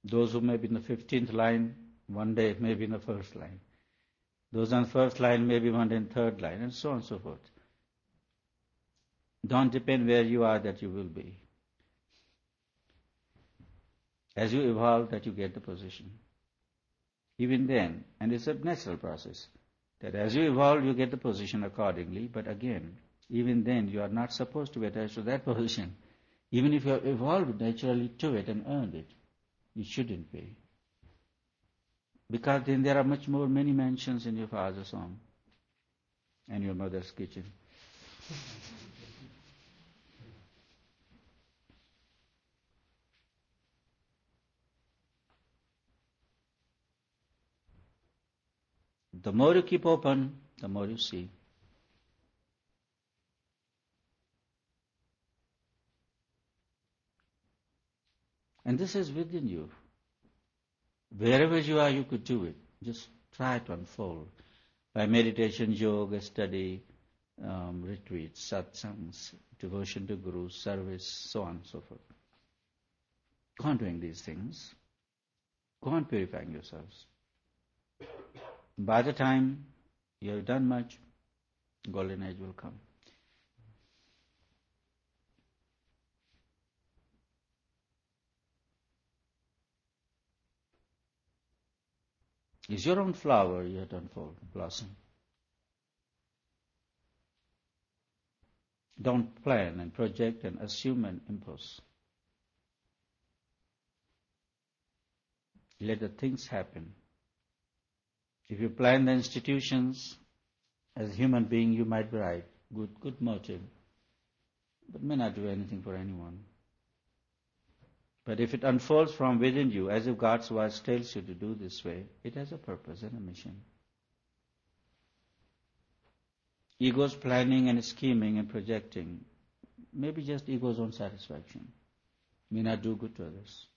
Those who may be in the 15th line, one day may be in the first line. Those on the first line may be one day in the third line, and so on and so forth. Don't depend where you are that you will be. As you evolve, that you get the position. Even then, and it's a natural process, that as you evolve, you get the position accordingly, but again, even then, you are not supposed to be attached to that position. Even if you have evolved naturally to it and earned it, you shouldn't be. Because then there are many mansions in your father's home and your mother's kitchen. The more you keep open, the more you see. And this is within you. Wherever you are, you could do it. Just try to unfold. By meditation, yoga, study, retreats, satsangs, devotion to Guru, service, so on and so forth. Go on doing these things. Go on purifying yourselves. By the time you have done much, golden age will come. It's your own flower you have to unfold, blossom. Don't plan and project and assume and impose. Let the things happen. If you plan the institutions, as a human being, you might be right, good motive, but may not do anything for anyone. But if it unfolds from within you, as if God's voice tells you to do this way, it has a purpose and a mission. Ego's planning and scheming and projecting may be just ego's own satisfaction, may not do good to others.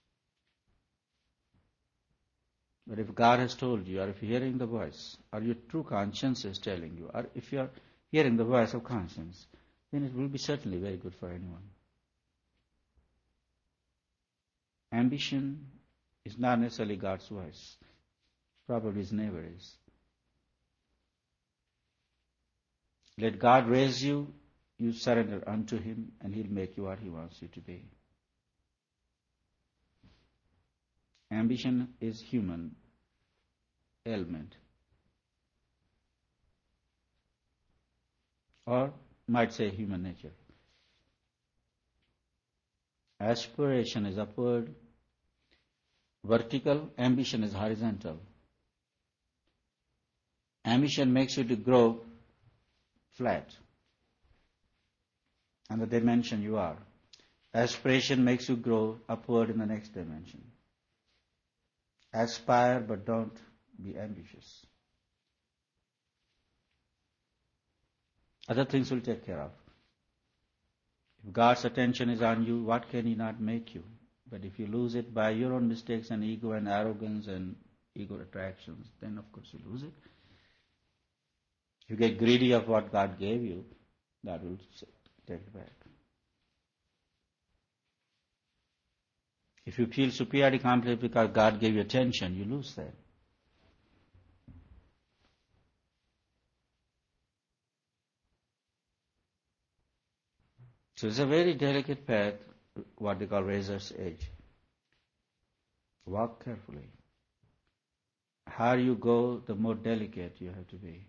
But if God has told you, or if you're hearing the voice, or your true conscience is telling you, or if you're hearing the voice of conscience, then it will be certainly very good for anyone. Ambition is not necessarily God's voice. Probably his neighbor is. Let God raise you, you surrender unto him, and he'll make you what he wants you to be. Ambition is human ailment. Or might say human nature. Aspiration is upward, vertical, ambition is horizontal. Ambition makes you to grow flat on the dimension you are. Aspiration makes you grow upward in the next dimension. Aspire, but don't be ambitious. Other things will take care of. If God's attention is on you, what can he not make you? But if you lose it by your own mistakes and ego and arrogance and ego attractions, then of course you lose it. If you get greedy of what God gave you, God will take it back. If you feel superiority complex because God gave you attention, you lose that. So it's a very delicate path, what they call razor's edge. Walk carefully. The higher you go, the more delicate you have to be.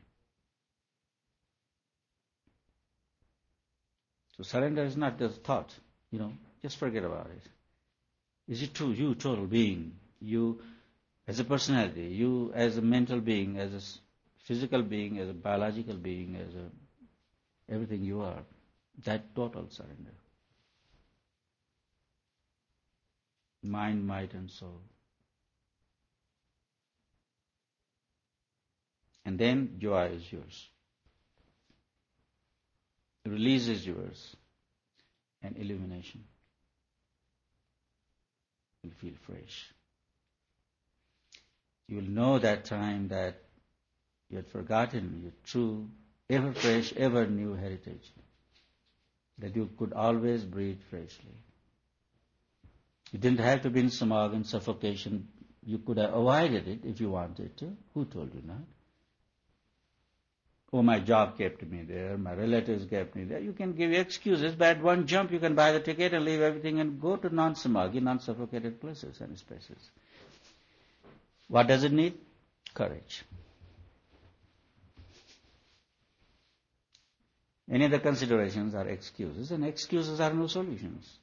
So surrender is not just thought, just forget about it. Is it true? You, total being, you as a personality, you as a mental being, as a physical being, as a biological being, as everything you are, that total surrender. Mind, might, and soul. And then joy is yours. Release is yours. And illumination. You'll feel fresh. You will know that time that you had forgotten your true, ever fresh, ever new heritage. That you could always breathe freshly. You didn't have to be in smog and suffocation. You could have avoided it if you wanted to. Who told you not? Oh, my job kept me there, my relatives kept me there. You can give excuses, but at one jump you can buy the ticket and leave everything and go to non-smoggy, non-suffocated places and spaces. What does it need? Courage. Any other considerations are excuses, and excuses are no solutions.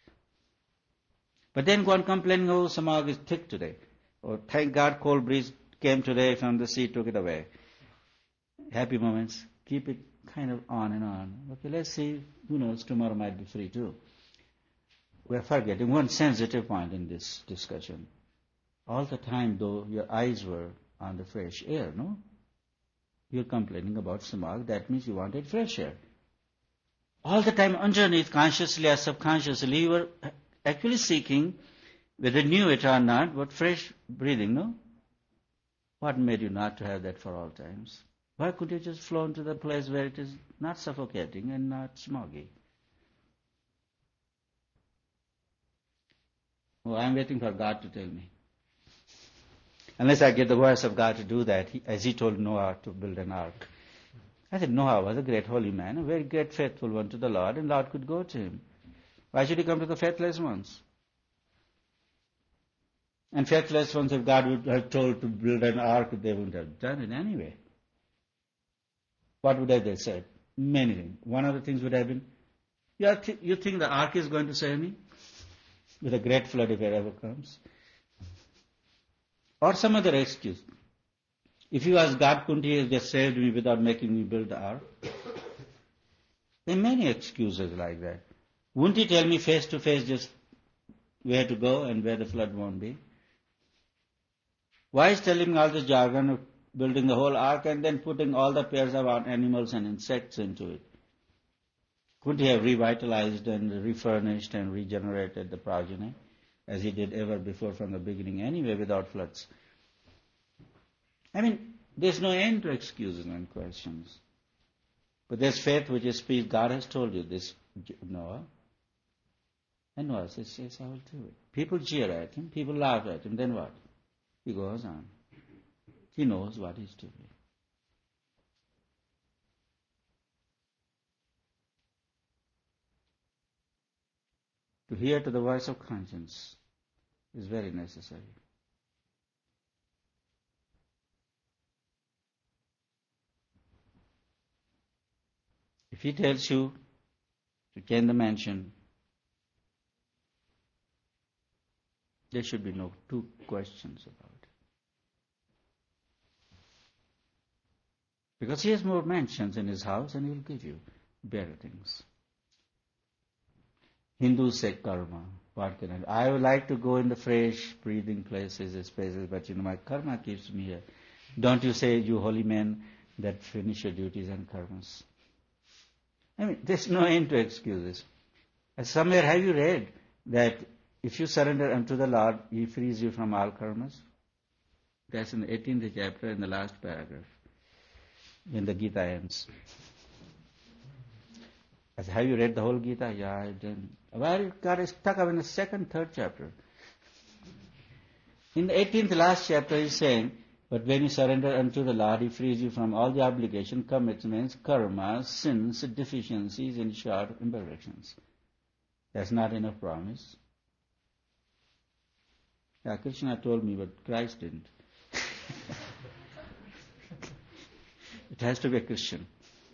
But then go on complaining, oh, smog is thick today. Or thank God cold breeze came today from the sea, took it away. Happy moments, keep it kind of on and on. Okay, let's see, who knows, tomorrow might be free too. We're forgetting one sensitive point in this discussion. All the time, though, your eyes were on the fresh air, no? You're complaining about smog, that means you wanted fresh air. All the time underneath, consciously or subconsciously, you were actually seeking, whether you knew it or not, but fresh breathing, no? What made you not to have that for all times? Why could you just flown to the place where it is not suffocating and not smoggy? Oh, I'm waiting for God to tell me. Unless I get the voice of God to do that, as he told Noah to build an ark. I said, Noah was a great holy man, a very great faithful one to the Lord, and Lord could go to him. Why should he come to the faithless ones? And faithless ones, if God would have told to build an ark, they wouldn't have done it anyway. What would have they said? Many things. One of the things would have been, you think the ark is going to save me? With a great flood if it ever comes. Or some other excuse. If you ask God, couldn't he have just saved me without making me build the ark? There are many excuses like that. Wouldn't he tell me face to face just where to go and where the flood won't be? Why is telling me all this jargon of building the whole ark and then putting all the pairs of animals and insects into it? Couldn't he have revitalized and refurnished and regenerated the progeny as he did ever before from the beginning anyway without floods? I mean, there's no end to excuses and questions. But there's faith which is peace. God has told you this, Noah. And Noah says, yes, I will do it. People jeer at him. People laugh at him. Then what? He goes on. He knows what he's doing. To hear to the voice of conscience is very necessary. If he tells you to change the mansion, there should be no two questions about it. Because he has more mansions in his house and he will give you better things. Hindus say karma. What can I do? I would like to go in the fresh, breathing places, spaces, but my karma keeps me here. Don't you say, you holy men, that finish your duties and karmas? I mean, there's no end to excuses. Somewhere have you read that if you surrender unto the Lord, He frees you from all karmas? That's in the 18th chapter, in the last paragraph, when the Gita ends. I said, have you read the whole Gita? Yeah, I didn't. Well, it got stuck up in the second, third chapter. In the 18th last chapter, he's saying, but when you surrender unto the Lord, He frees you from all the obligation, commitments, karma, sins, deficiencies, in short, imperfections. That's not enough promise. Yeah, Krishna told me, but Christ didn't. It has to be a Christian.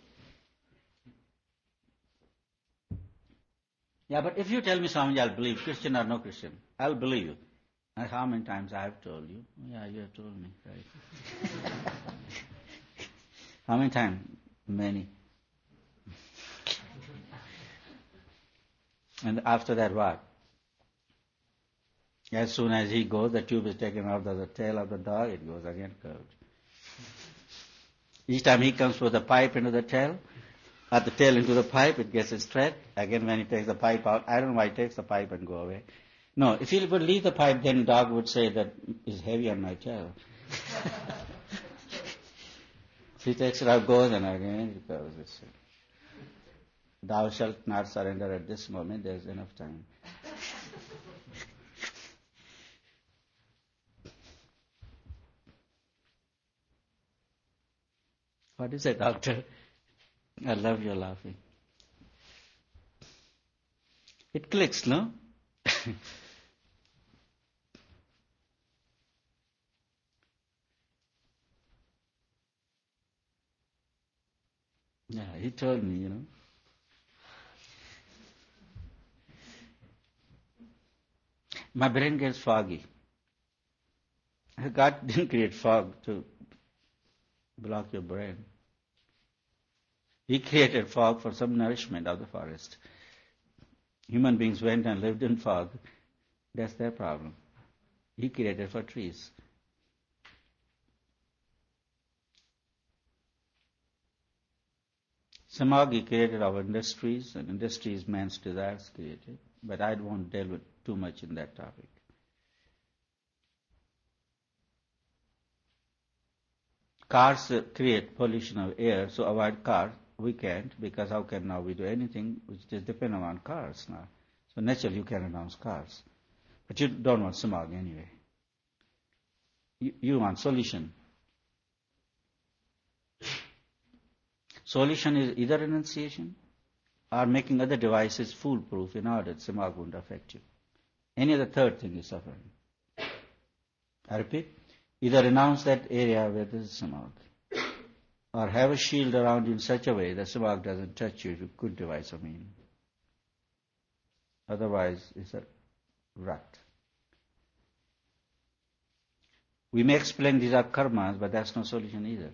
Yeah, but if you tell me, Swamiji, I'll believe, Christian or no Christian, I'll believe you. And how many times I have told you? Yeah, you have told me, right? How many times? Many. And after that, what? As soon as he goes, the tube is taken out of the tail of the dog, it goes again curved. Each time he comes with the pipe into the tail, or the tail into the pipe, it gets straight. Again, when he takes the pipe out, I don't know why he takes the pipe and go away. No, if he would leave the pipe, then the dog would say that it's heavy on my tail. If he takes it out, goes, and again it goes. Thou shalt not surrender at this moment, there's enough time. What is it, doctor? I love your laughing. It clicks, no? Yeah, he told me. My brain gets foggy. God didn't create fog to block your brain. He created fog for some nourishment of the forest. Human beings went and lived in fog. That's their problem. He created for trees. Samagi created our industries, and industries man's desires created. But I won't delve too much in that topic. Cars create pollution of air, so avoid cars. We can't, because how can now we do anything which is dependent on cars now? So naturally you can announce cars. But you don't want smog anyway. You want solution. Solution is either renunciation or making other devices foolproof in order that smog won't affect you. Any other third thing is suffering. I repeat, either renounce that area where there is smog, or have a shield around you in such a way that smog doesn't touch you if you could devise a mean. Otherwise, it's a rut. We may explain these are karmas, but that's no solution either.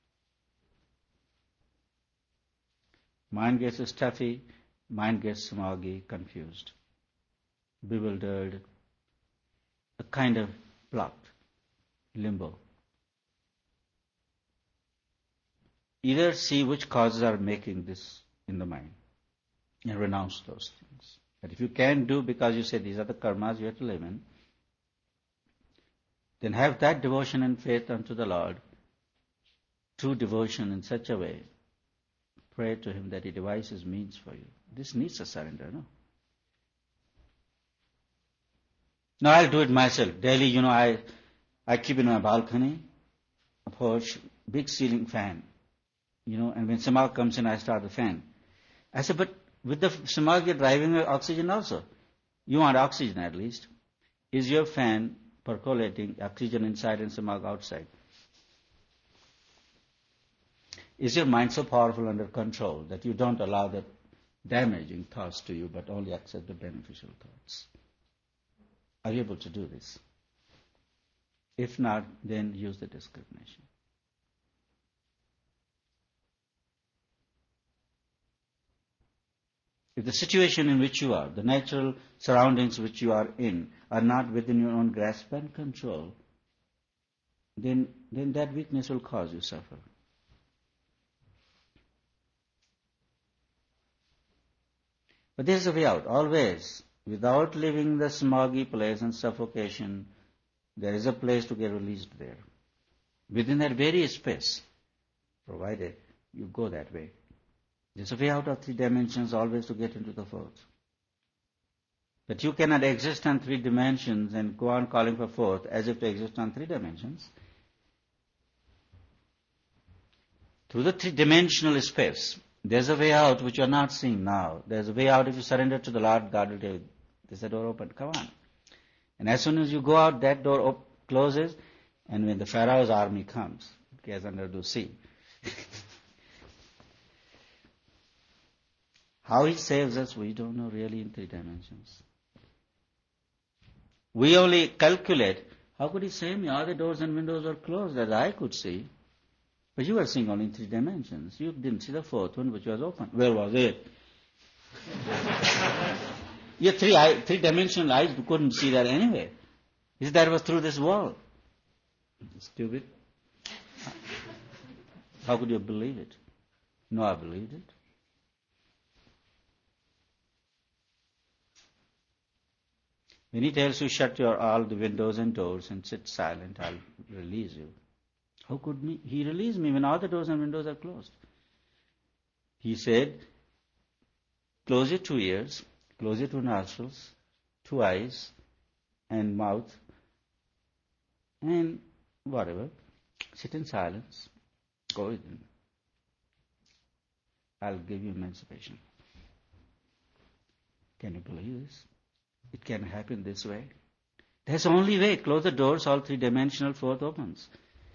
Mind gets stuffy, mind gets smoggy, confused, bewildered, a kind of blocked, limbo. Either see which causes are making this in the mind and renounce those things. But if you can't do because you say these are the karmas you have to live in, then have that devotion and faith unto the Lord, true devotion in such a way, pray to Him that He devises means for you. This needs a surrender, no? Now I'll do it myself. Daily, I keep in my balcony a porch, big ceiling fan, and when smog comes in, I start the fan. I said, but with the smog, you're driving oxygen also. You want oxygen at least. Is your fan percolating oxygen inside and smog outside? Is your mind so powerful under control that you don't allow the damaging thoughts to you, but only accept the beneficial thoughts? Are you able to do this? If not, then use the discrimination. If the situation in which you are, the natural surroundings which you are in, are not within your own grasp and control, then that weakness will cause you suffer. But there is a way out, always. Without leaving the smoggy place and suffocation, there is a place to get released there. Within that very space, provided you go that way. There's a way out of 3 dimensions always to get into the 4th. But you cannot exist on 3 dimensions and go on calling for 4th as if to exist on 3 dimensions. Through the 3-dimensional space, there's a way out which you're not seeing now. There's a way out if you surrender to the Lord, God will tell you, there's a door open, come on. And as soon as you go out, that door closes, and when the Pharaoh's army comes, it gets under the sea. How He saves us, we don't know really in 3 dimensions. We only calculate, how could He save me? All the doors and windows were closed that I could see. But you were seeing only in 3 dimensions. You didn't see the 4th one which was open. Where was it? Your 3-dimensional eyes couldn't see that anyway. That was through this wall. Stupid. How could you believe it? No, I believed it. When He tells you shut all the windows and doors and sit silent, I'll release you. How could He release me when all the doors and windows are closed? He said, close your 2 ears, close your 2 nostrils, 2 eyes, and mouth, and whatever. Sit in silence. Go within. I'll give you emancipation. Can you believe this? It can happen this way. That's the only way. Close the doors, all three-dimensional fourth opens.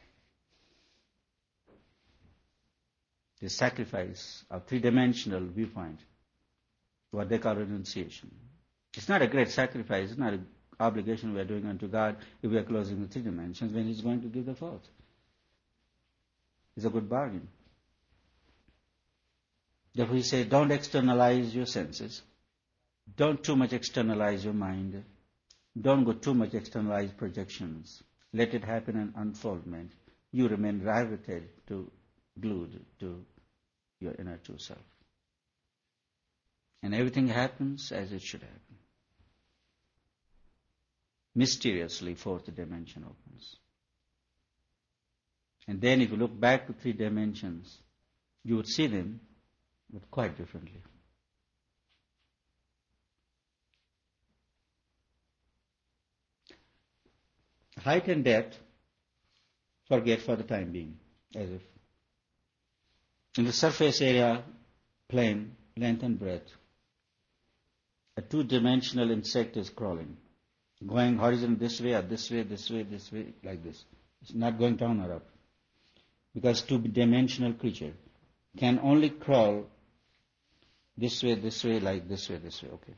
The sacrifice of three-dimensional viewpoint, what they call renunciation. It's not a great sacrifice. It's not an obligation we are doing unto God if we are closing the three dimensions when He's going to give the fourth. It's a good bargain. Therefore He said, don't externalize your senses. Don't too much externalize your mind. Don't go too much externalize projections. Let it happen in unfoldment. You remain riveted glued to your inner true self. And everything happens as it should happen. Mysteriously, fourth dimension opens. And then if you look back to three dimensions, you would see them, but quite differently. Height and depth, forget for the time being, as if. In the surface area, plane, length and breadth, a two-dimensional insect is crawling, going horizontal this way or this way, this way, this way, like this. It's not going down or up. Because two-dimensional creature can only crawl this way, like this way, this way. Okay.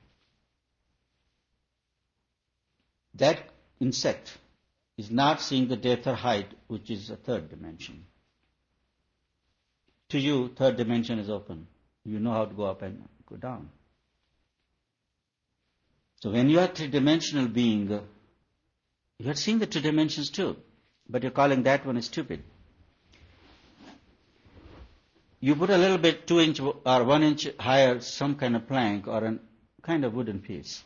That insect is not seeing the depth or height, which is a third dimension. To you, third dimension is open. You know how to go up and go down. So when you are three-dimensional being, you are seeing the two dimensions too, but you're calling that one stupid. You put a little bit 2 inch or 1 inch higher some kind of plank or a kind of wooden piece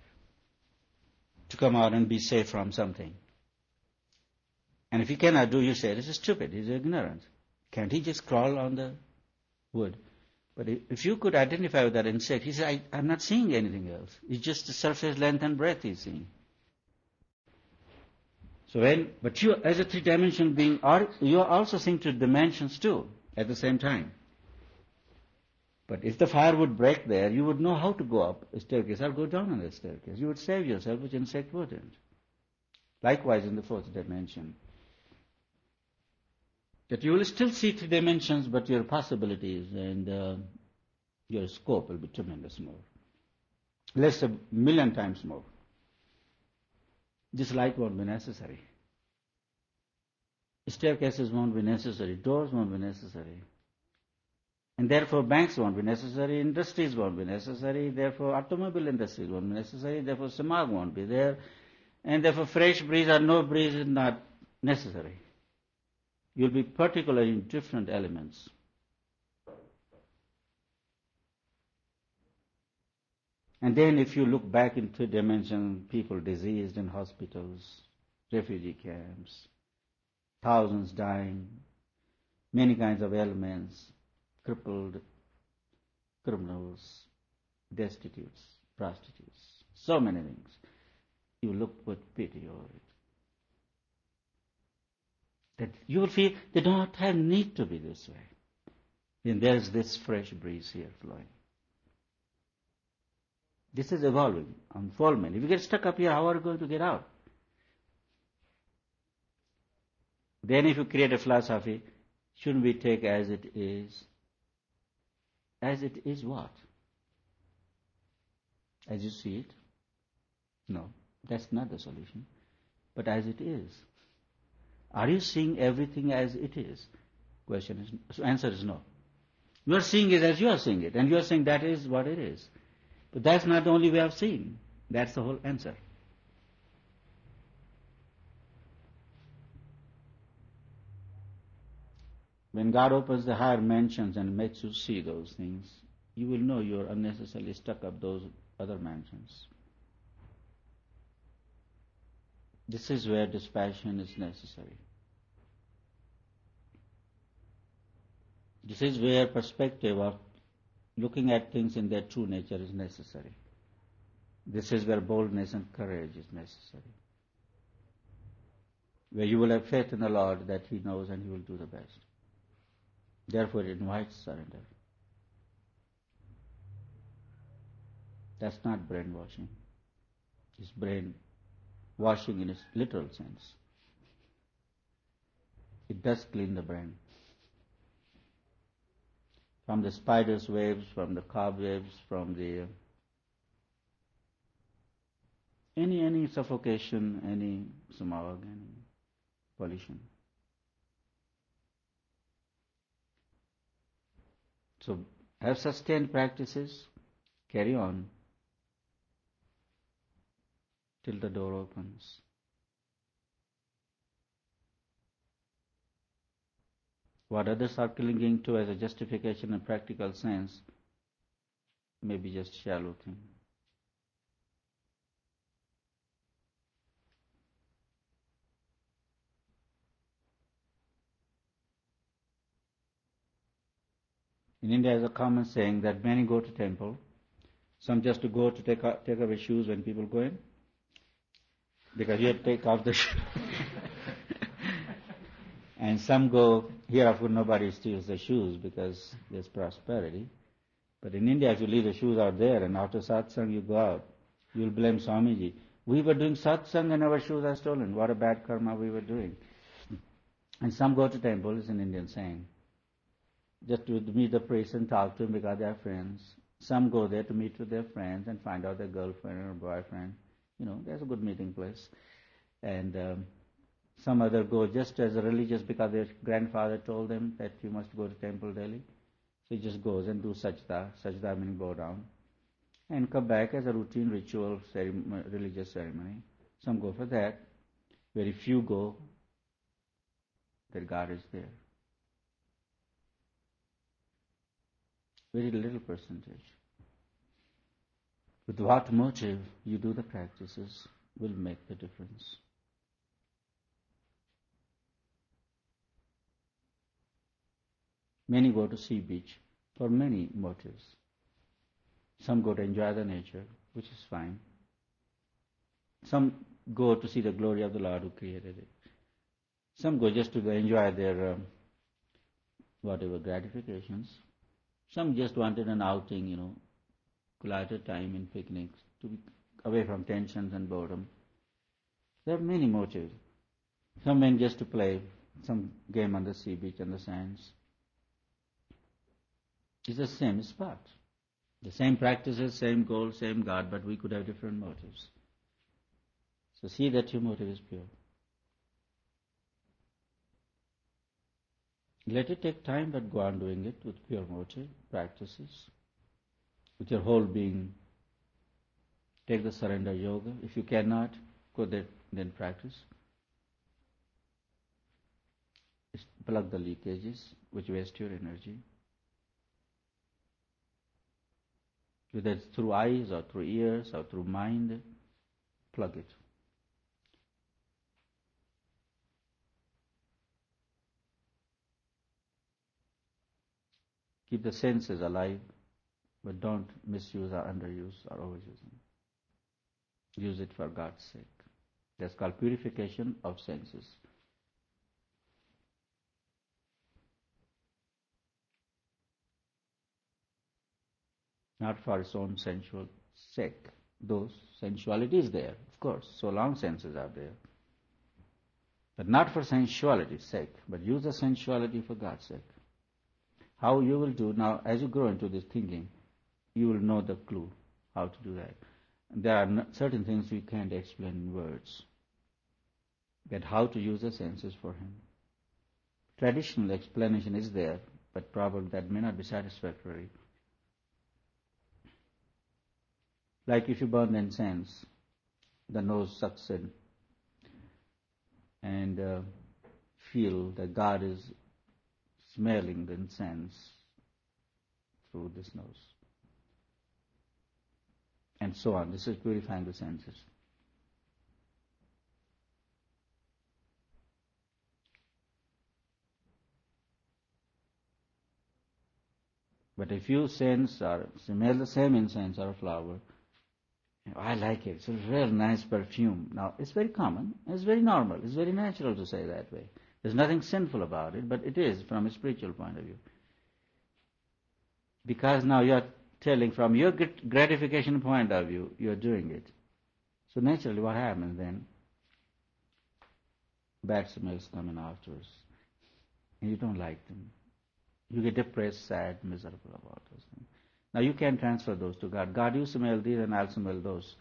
to come out and be safe from something. And if he cannot do, you say, this is stupid, he's ignorant. Can't he just crawl on the wood? But if you could identify with that insect, he said, I'm not seeing anything else. It's just the surface length and breadth he's seeing. But you, as a three-dimensional being, you are also seeing two dimensions too, at the same time. But if the fire would break there, you would know how to go up a staircase or go down on the staircase. You would save yourself, which insect wouldn't. Likewise in the fourth dimension. That you will still see three dimensions, but your possibilities and your scope will be tremendous more. Less 1,000,000 times more. This light won't be necessary. Staircases won't be necessary. Doors won't be necessary. And therefore banks won't be necessary. Industries won't be necessary. Therefore automobile industries won't be necessary. Therefore smog won't be there. And therefore fresh breeze or no breeze is not necessary. You'll be particular in different elements. And then if you look back in three dimensions, people diseased in hospitals, refugee camps, thousands dying, many kinds of ailments, crippled, criminals, destitutes, prostitutes, so many things. You look with pity over it. That you will feel they do not have need to be this way. Then there's this fresh breeze here flowing. This is evolving, unfoldment. If you get stuck up here, how are you going to get out? Then if you create a philosophy, shouldn't we take as it is? As it is what? As you see it? No, that's not the solution. But as it is. Are you seeing everything as it is? Answer is no. You are seeing it as you are seeing it, and you are saying that is what it is. But that's not the only way of seeing. That's the whole answer. When God opens the higher mansions and makes you see those things, you will know you are unnecessarily stuck up those other mansions. This is where dispassion is necessary. This is where perspective of looking at things in their true nature is necessary. This is where boldness and courage is necessary. Where you will have faith in the Lord that He knows and He will do the best. Therefore it invites surrender. That's not brainwashing. It's brain washing in its literal sense. It does clean the brain. From the spider's webs, from the cobwebs, from the any suffocation, any smog, any pollution. So have sustained practices, carry on till the door opens. What others are clinging to as a justification in practical sense may be just shallow thing. In India, there is a common saying that many go to temple, some just to go to take away shoes when people go in, because you have to take off the shoes. And some go, here of course nobody steals the shoes because there's prosperity. But in India, if you leave the shoes out there and after satsang you go out, you'll blame Swamiji. We were doing satsang and our shoes are stolen. What a bad karma we were doing. And some go to temple, it's an Indian saying, just to meet the priest and talk to him because they are friends. Some go there to meet with their friends and find out their girlfriend or boyfriend. That's a good meeting place. And some other go just as a religious because their grandfather told them that you must go to temple daily. So he just goes and do sajda meaning bow down, and come back as a routine ritual religious ceremony. Some go for that. Very few go that God is there. Very little percentage. With what motive you do the practices will make the difference. Many go to sea beach for many motives. Some go to enjoy the nature, which is fine. Some go to see the glory of the Lord who created it. Some go just to enjoy their whatever gratifications. Some just wanted an outing, quieter time in picnics, to be away from tensions and boredom. There are many motives. Some went just to play some game on the sea beach and the sands. It's the same spot. The same practices, same goal, same God, but we could have different motives. So see that your motive is pure. Let it take time, but go on doing it with pure motive, practices, with your whole being. Take the surrender yoga. If you cannot, go there, then practice. Plug the leakages, which waste your energy. Whether it's through eyes or through ears or through mind, plug it. Keep the senses alive, but don't misuse or underuse or overuse them. Use it for God's sake. That's called purification of senses. Not for its own sensual sake. Though sensuality is there, of course, so long senses are there. But not for sensuality's sake, but use the sensuality for God's sake. How you will do now, as you grow into this thinking, you will know the clue how to do that. There are certain things we can't explain in words, but how to use the senses for Him. Traditional explanation is there, but probably that may not be satisfactory. Like if you burn the incense, the nose sucks in and feel that God is smelling the incense through this nose. And so on. This is purifying the senses. But if you sense or smell the same incense or flower, I like it. It's a real nice perfume. Now, it's very common. It's very normal. It's very natural to say that way. There's nothing sinful about it, but it is from a spiritual point of view. Because now you are telling from your gratification point of view, you're doing it. So naturally what happens then? Bad smells come in afterwards. And you don't like them. You get depressed, sad, miserable about those things. Now you can transfer those to God. God, you smell these and I'll smell those.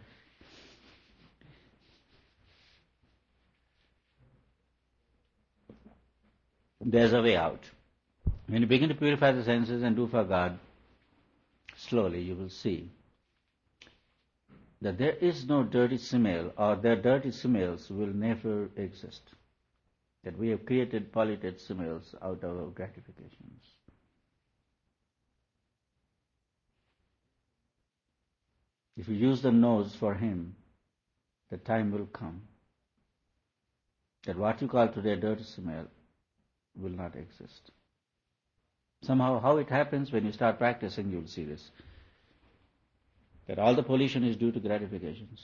There's a way out. When you begin to purify the senses and do for God, slowly you will see that there is no dirty smell, or their dirty smells will never exist. That we have created polluted smells out of our gratifications. If you use the nose for Him, the time will come that what you call today dirty smell will not exist. Somehow, how it happens, when you start practicing, you'll see this. That all the pollution is due to gratifications.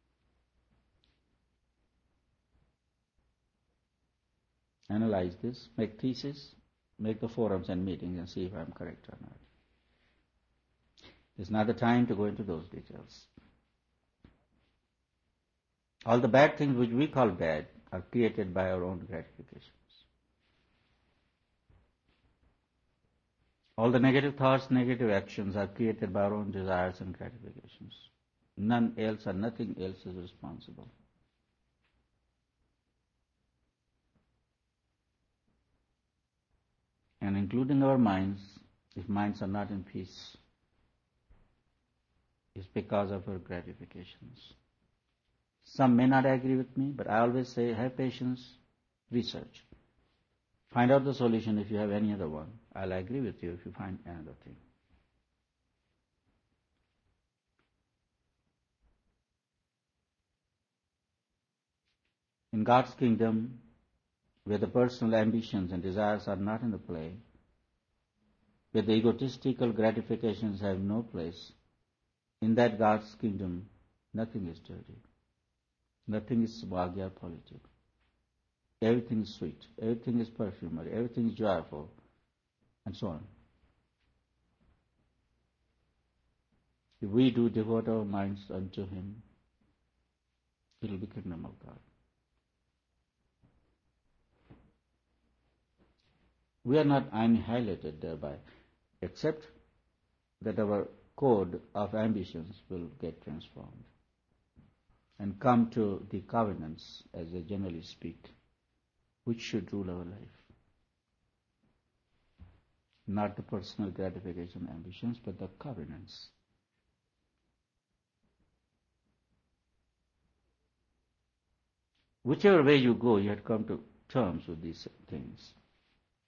Analyze this, make thesis, make the forums and meetings and see if I'm correct or not. It's not the time to go into those details. All the bad things which we call bad are created by our own gratifications. All the negative thoughts, negative actions are created by our own desires and gratifications. None else or nothing else is responsible. And including our minds, if minds are not in peace, it's because of our gratifications. Some may not agree with me, but I always say, have patience, research. Find out the solution if you have any other one. I'll agree with you if you find another thing. In God's kingdom, where the personal ambitions and desires are not in the play, where the egotistical gratifications have no place, in that God's kingdom, nothing is dirty. Nothing is svagya politic. Everything is sweet. Everything is perfumery. Everything is joyful. And so on. If we do devote our minds unto Him, it will be kingdom of God. We are not annihilated thereby, except that our code of ambitions will get transformed and come to the covenants, as they generally speak, which should rule our life. Not the personal gratification ambitions, but the covenants. Whichever way you go, you have to come to terms with these things.